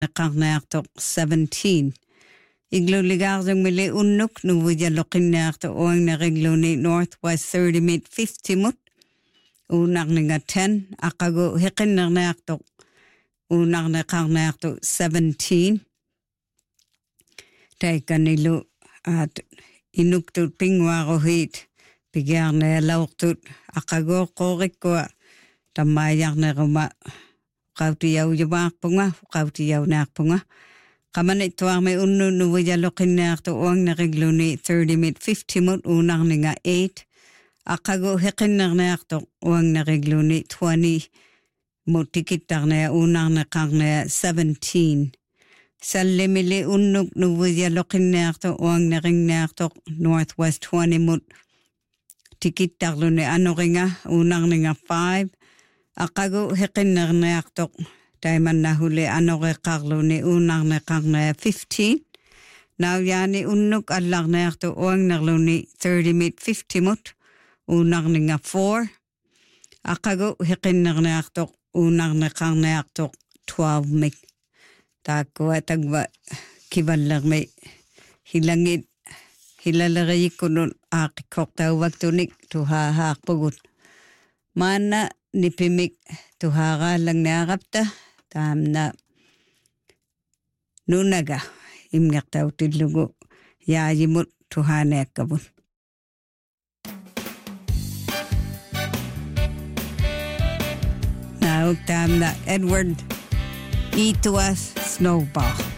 qarnaartoq 17 igluligaarjung mili unnuk nuvujalloqinnaartu uangnarigluni Northwest 30 mid 50 mut unarninga 10 aqagu hiqinnernaartoq unarneqarnaartu 17 taikanilu at inuktut pingwaruhit pigiarnealaortut aqaguoqqoorikkua tammaayarneruma qautiyaujavaarpunga qautiyaunaarpunga qamanittuarmi unnu nuvujalloqinnaartu uangnarigluni 30 mid 50 mut unarninga 8 aqagu hiqinnernaartoq uangnarigluni 20 mutikittarnea unarneqarnea 17 sallimili unnuk nuvujalloqinnaartu uangnarignnaartoq Northwest 20 mut tikittarluni anoringa unarninga 5 aqagu hiqinnernaartoq taimannahuli anoreqarluni unarneqarnea 15 nauyani unnuk allarnaartu uangnerluni 30 mid 50 mut unarninga 4 aqagu hiqinnernaartoq unarneqarneartoq 12 mik taakkua tagva kivallermi hilangit hilaleriikkunun aaqiqqortauvaktunik tuhahaarpugut maanna nipimik tuhaaraalangnaarapta taamna nunaga imngertautillugu yaajimut tuhaaniakkavun nauk taamna Edward Eatuas Snowball